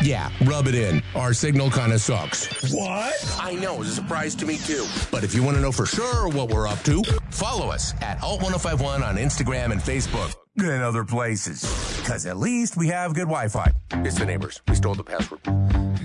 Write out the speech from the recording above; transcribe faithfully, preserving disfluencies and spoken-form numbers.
Yeah, rub it in. Our signal kind of sucks. What? I know, it's a surprise to me too. But if you want to know for sure what we're up to, follow us at Alt ten fifty-one on Instagram and Facebook. And other places. Because at least we have good Wi-Fi. It's the neighbors. We stole the password.